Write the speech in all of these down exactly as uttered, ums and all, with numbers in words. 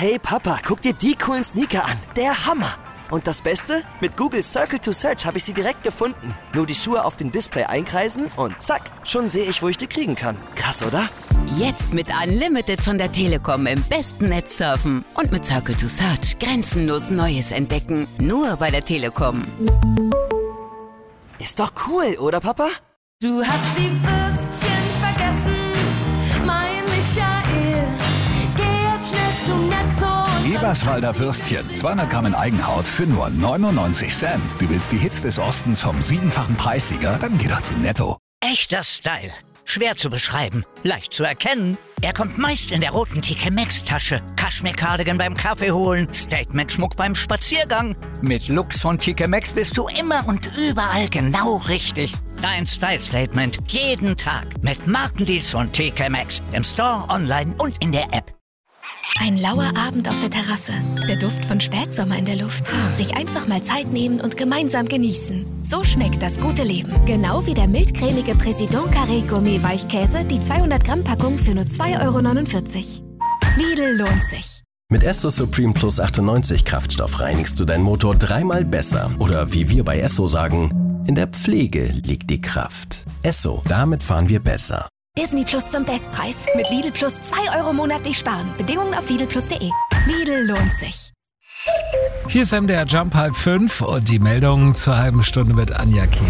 Hey Papa, guck dir die coolen Sneaker an. Der Hammer. Und das Beste? Mit Google Circle to Search habe ich sie direkt gefunden. Nur die Schuhe auf dem Display einkreisen und zack, schon sehe ich, wo ich die kriegen kann. Krass, oder? Jetzt mit Unlimited von der Telekom im besten Netz surfen. Und mit Circle to Search grenzenlos Neues entdecken. Nur bei der Telekom. Ist doch cool, oder Papa? Du hast die Würstchen vergessen, mein Michael. Geh jetzt schnell zu Netto. Eberswalder Würstchen, zweihundert Gramm in Eigenhaut für nur neunundneunzig Cent. Du willst die Hits des Ostens vom siebenfachen Preissieger? Dann geh doch zu Netto. Echter Style. Schwer zu beschreiben, leicht zu erkennen. Er kommt meist in der roten T K Maxx-Tasche. Kaschmir-Cardigan beim Kaffee holen, Statement-Schmuck beim Spaziergang. Mit Looks von T K Maxx bist du immer und überall genau richtig. Dein Style-Statement jeden Tag mit Markendeals von T K Maxx. Im Store, online und in der App. Ein lauer Abend auf der Terrasse. Der Duft von Spätsommer in der Luft. Sich einfach mal Zeit nehmen und gemeinsam genießen. So schmeckt das gute Leben. Genau wie der mildcremige Président Carré Gourmet Weichkäse, die zweihundert Gramm Packung für nur zwei Euro neunundvierzig. Lidl lohnt sich. Mit Esso Supreme Plus achtundneunzig Kraftstoff reinigst du deinen Motor dreimal besser. Oder wie wir bei Esso sagen, in der Pflege liegt die Kraft. Esso, damit fahren wir besser. Disney Plus zum Bestpreis. Mit Lidl Plus zwei Euro monatlich sparen. Bedingungen auf lidl plus punkt de. Lidl lohnt sich. Hier ist M D R Jump halb fünf und die Meldungen zur halben Stunde mit Anja Kehl.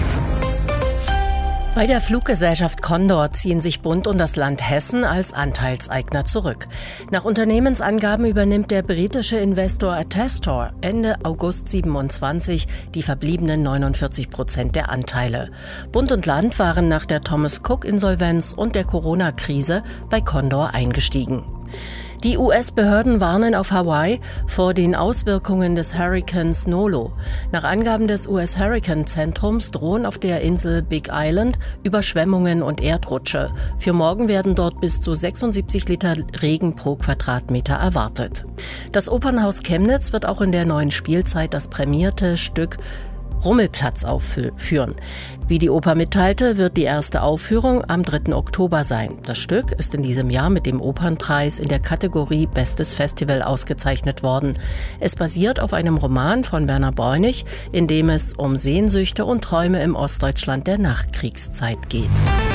Bei der Fluggesellschaft Condor ziehen sich Bund und das Land Hessen als Anteilseigner zurück. Nach Unternehmensangaben übernimmt der britische Investor Attestor Ende August siebenundzwanzig die verbliebenen neunundvierzig Prozent der Anteile. Bund und Land waren nach der Thomas Cook-Insolvenz und der Corona-Krise bei Condor eingestiegen. Die U S-Behörden warnen auf Hawaii vor den Auswirkungen des Hurrikans Nolo. Nach Angaben des U S-Hurrikan-Zentrums drohen auf der Insel Big Island Überschwemmungen und Erdrutsche. Für morgen werden dort bis zu sechsundsiebzig Liter Regen pro Quadratmeter erwartet. Das Opernhaus Chemnitz wird auch in der neuen Spielzeit das prämierte Stück Rummelplatz aufführen. Wie die Oper mitteilte, wird die erste Aufführung am dritten Oktober sein. Das Stück ist in diesem Jahr mit dem Opernpreis in der Kategorie Bestes Festival ausgezeichnet worden. Es basiert auf einem Roman von Werner Bräunig, in dem es um Sehnsüchte und Träume im Ostdeutschland der Nachkriegszeit geht.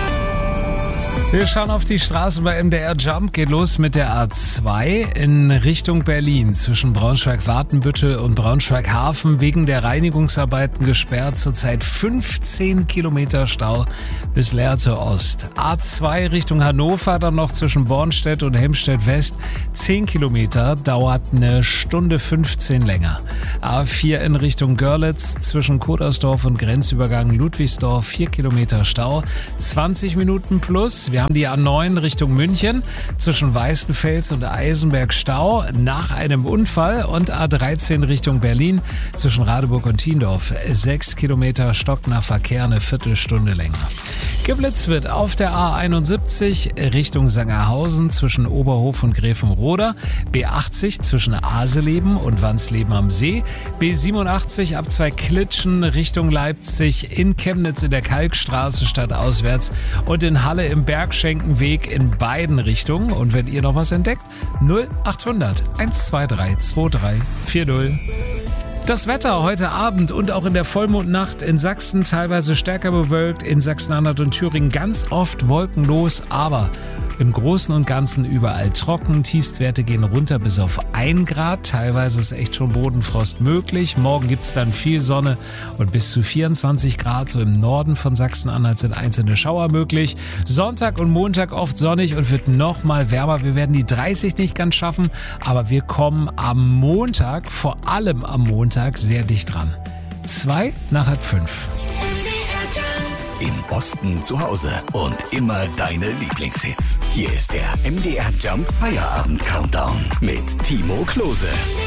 Wir schauen auf die Straßen bei M D R Jump. Geht los mit der A zwei in Richtung Berlin. Zwischen Braunschweig-Watenbüttel und Braunschweig-Hafen wegen der Reinigungsarbeiten gesperrt. Zurzeit fünfzehn Kilometer Stau bis Lehrte Ost. A zwei Richtung Hannover, dann noch zwischen Bornstedt und Helmstedt West. zehn Kilometer, dauert eine Stunde fünfzehn länger. A vier in Richtung Görlitz zwischen Kodersdorf und Grenzübergang Ludwigsdorf. vier Kilometer Stau, zwanzig Minuten plus. Wir haben die A neun Richtung München zwischen Weißenfels und Eisenberg Stau nach einem Unfall und A dreizehn Richtung Berlin zwischen Radeburg und Tiendorf. sechs Kilometer stockender Verkehr, eine Viertelstunde länger. Geblitzt wird auf der A einundsiebzig Richtung Sangerhausen zwischen Oberhof und Gräfenroda, B achtzig zwischen Aseleben und Wansleben am See, B siebenundachtzig ab zwei Klitschen Richtung Leipzig, in Chemnitz in der Kalkstraße stadtauswärts und in Halle im Bergschenkenweg in beiden Richtungen. Und wenn ihr noch was entdeckt, null achthundert eins zwei drei zwei drei vier null. Das Wetter heute Abend und auch in der Vollmondnacht in Sachsen teilweise stärker bewölkt, in Sachsen-Anhalt und Thüringen ganz oft wolkenlos, aber im Großen und Ganzen überall trocken. Tiefstwerte gehen runter bis auf ein Grad. Teilweise ist echt schon Bodenfrost möglich. Morgen gibt's dann viel Sonne und bis zu vierundzwanzig Grad. So im Norden von Sachsen-Anhalt sind einzelne Schauer möglich. Sonntag und Montag oft sonnig und wird noch mal wärmer. Wir werden die dreißig nicht ganz schaffen, aber wir kommen am Montag, vor allem am Montag, sehr dicht dran. Zwei nach halb fünf. Im Osten zu Hause und immer deine Lieblingshits. Hier ist der M D R Jump Feierabend Countdown mit Timo Klose.